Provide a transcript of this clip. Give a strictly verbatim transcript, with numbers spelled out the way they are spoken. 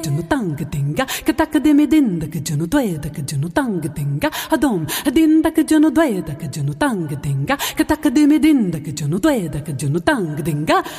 Junu tang dinga, kataka de me dinda ka junu dweda ka junu tang dinga, adom dinda ka junu dweda ka junu tang dinga, kataka de me dinda ka junu dweda ka junu tang dinga,